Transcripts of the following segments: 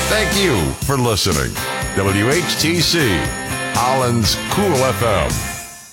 Thank you for listening. WHTC, Holland's Cool FM.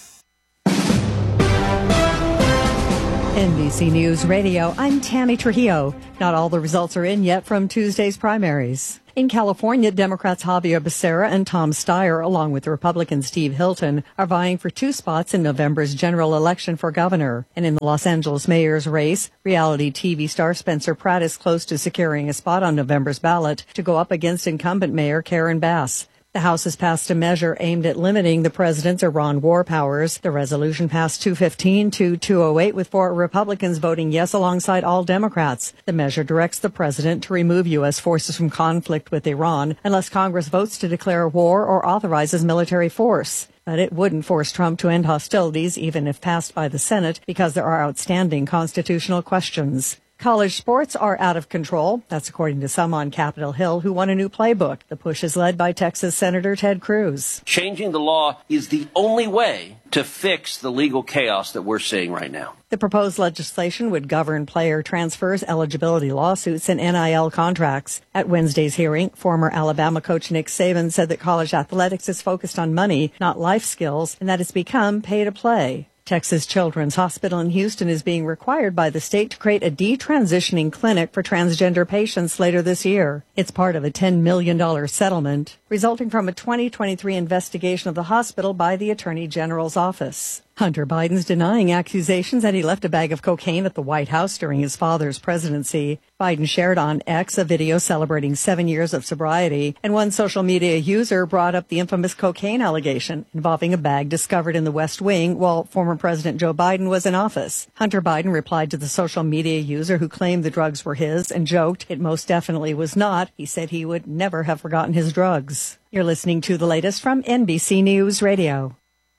NBC News Radio, I'm Tammy Trujillo. Not all the results are in yet from Tuesday's primaries. In California, Democrats Javier Becerra and Tom Steyer, along with Republican Steve Hilton, are vying for 2 spots in November's general election for governor. And in the Los Angeles mayor's race, reality TV star Spencer Pratt is close to securing a spot on November's ballot to go up against incumbent Mayor Karen Bass. The House has passed a measure aimed at limiting the president's Iran war powers. The resolution passed 215 to 208 with 4 Republicans voting yes alongside all Democrats. The measure directs the president to remove U.S. forces from conflict with Iran unless Congress votes to declare war or authorizes military force. But it wouldn't force Trump to end hostilities even if passed by the Senate because there are outstanding constitutional questions. College sports are out of control. That's according to some on Capitol Hill who want a new playbook. The push is led by Texas Senator Ted Cruz. Changing the law is the only way to fix the legal chaos that we're seeing right now. The proposed legislation would govern player transfers, eligibility lawsuits, and NIL contracts. At Wednesday's hearing, former Alabama coach Nick Saban said that college athletics is focused on money, not life skills, and that it's become pay to play. Texas Children's Hospital in Houston is being required by the state to create a detransitioning clinic for transgender patients later this year. It's part of a $10 million settlement resulting from a 2023 investigation of the hospital by the Attorney General's office. Hunter Biden's denying accusations that he left a bag of cocaine at the White House during his father's presidency. Biden shared on X a video celebrating 7 years of sobriety, and one social media user brought up the infamous cocaine allegation involving a bag discovered in the West Wing while former President Joe Biden was in office. Hunter Biden replied to the social media user who claimed the drugs were his and joked it most definitely was not. He said he would never have forgotten his drugs. You're listening to the latest from NBC News Radio.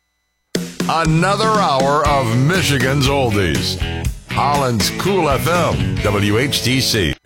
Another hour of Michigan's oldies. Holland's Cool FM, WHTC.